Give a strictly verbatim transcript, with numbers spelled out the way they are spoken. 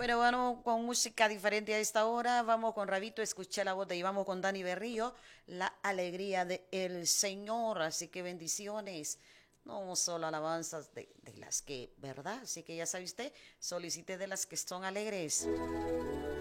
Bueno, bueno, con música diferente a esta hora, vamos con Rabito, escuché la voz de y vamos con Dani Berrío, la alegría del Señor, así que bendiciones, no solo alabanzas de, de, las que, ¿verdad? Así que ya sabe usted, solicite de las que son alegres.